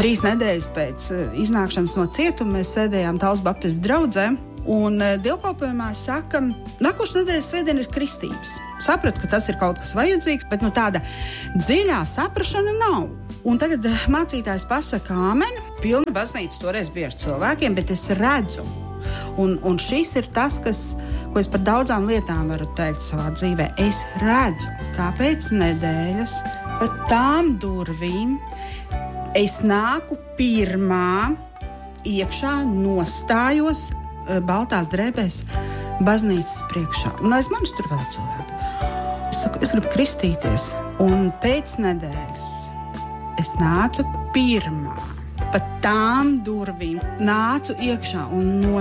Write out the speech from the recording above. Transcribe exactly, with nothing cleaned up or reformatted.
trīs nedēļas pēc iznākšanas no cietuma mēs sēdējām Talsu baptistu draudzē. Un dievkalpojumā saka, nākošais nedēļas svētdiena ir kristības. Sapratu, ka tas ir kaut kas vajadzīgs, bet nu, tāda dziļā saprašana nav. Un tagad mācītājs pasaka āmen. Pilna baznīca toreiz bija ar cilvēkiem, bet es redzu. Un, un šis ir tas, kas, ko es par daudzām lietām varu teikt savā dzīvē. Es redzu, kā pēc nedēļas pa tām durvīm es nāku pirmā iekšā, nostājos baltās drēbēs baznīcas priekšā. Un aiz manis tur vēl cilvēki. Es saku, es gribu kristīties. Un pēc nedēļas es nācu pirmā. Pa tām durvīm nācu iekšā un